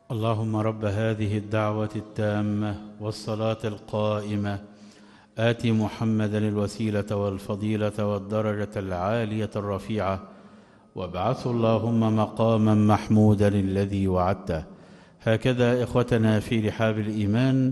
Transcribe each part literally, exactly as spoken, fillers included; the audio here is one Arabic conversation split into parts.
اللهم رب هذه الدعوة التامة والصلاة القائمة آت محمدا الوسيلة والفضيلة والدرجة العالية الرفيعة وابعثه اللهم مقاما محمودا الذي وعدته. هكذا إخوتنا في رحاب الإيمان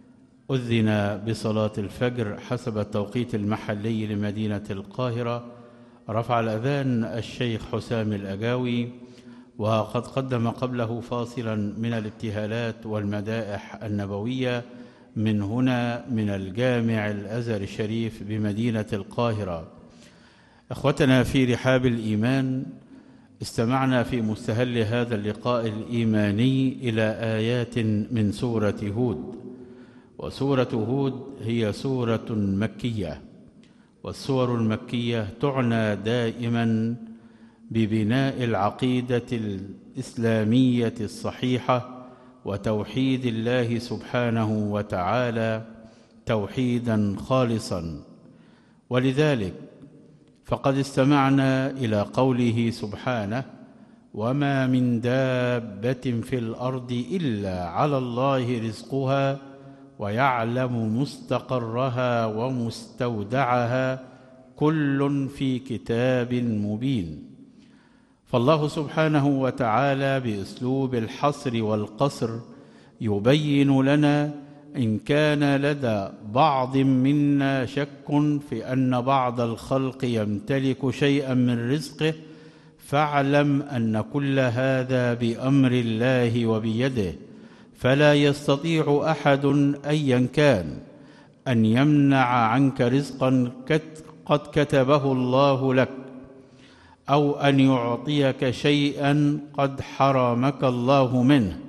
أذن بصلاة الفجر حسب التوقيت المحلي لمدينة القاهرة. رفع الأذان الشيخ حسام الأجاوي، وقد قدم قبله فاصلا من الابتهالات والمدائح النبوية من هنا من الجامع الأزهر الشريف بمدينة القاهرة. أخوتنا في رحاب الإيمان، استمعنا في مستهل هذا اللقاء الإيماني إلى آيات من سورة هود. وسورة هود هي سورة مكية، والسور المكية تعنى دائما ببناء العقيدة الإسلامية الصحيحة وتوحيد الله سبحانه وتعالى توحيدا خالصا. ولذلك فقد استمعنا إلى قوله سبحانه: وما من دابة في الأرض إلا على الله رزقها ويعلم مستقرها ومستودعها كل في كتاب مبين. فالله سبحانه وتعالى بأسلوب الحصر والقصر يبين لنا إن كان لدى بعض منا شك في أن بعض الخلق يمتلك شيئا من رزقه، فاعلم أن كل هذا بأمر الله وبيده، فلا يستطيع أحد أيا كان أن يمنع عنك رزقا قد كتبه الله لك، أو أن يعطيك شيئا قد حرمك الله منه.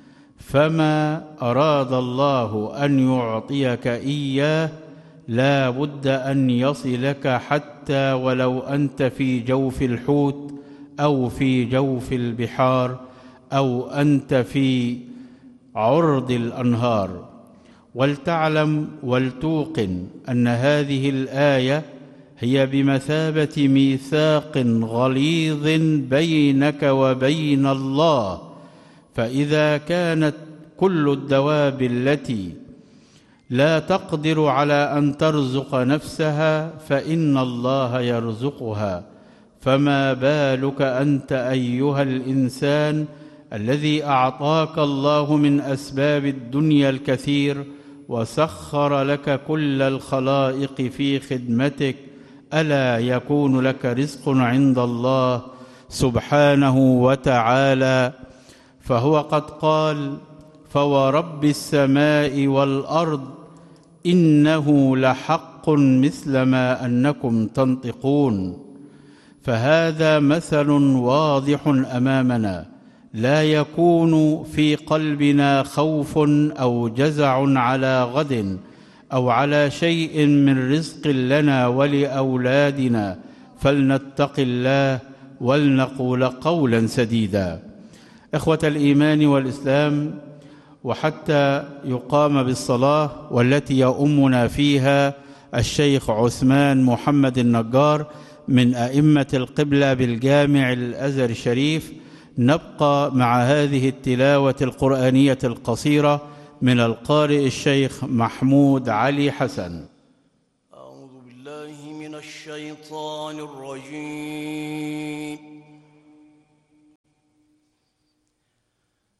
فما أراد الله أن يعطيك إياه لا بد أن يصلك، حتى ولو أنت في جوف الحوت أو في جوف البحار أو أنت في عرض الأنهار. ولتعلم ولتوقن أن هذه الآية هي بمثابة ميثاق غليظ بينك وبين الله. فإذا كانت كل الدواب التي لا تقدر على أن ترزق نفسها فإن الله يرزقها، فما بالك أنت أيها الإنسان الذي أعطاك الله من أسباب الدنيا الكثير وسخر لك كل الخلائق في خدمتك؟ ألا يكون لك رزق عند الله سبحانه وتعالى؟ فهو قد قال: فورب السماء والأرض إنه لحق مثل ما أنكم تنطقون. فهذا مثل واضح أمامنا، لا يكون في قلبنا خوف أو جزع على غد أو على شيء من رزق لنا ولأولادنا، فلنتق الله ولنقول قولا سديدا. إخوة الإيمان والإسلام، وحتى يقام بالصلاة والتي يؤمنا فيها الشيخ عثمان محمد النجار من أئمة القبلة بالجامع الأزهر الشريف، نبقى مع هذه التلاوة القرآنية القصيرة من القارئ الشيخ محمود علي حسن. أعوذ بالله من الشيطان الرجيم.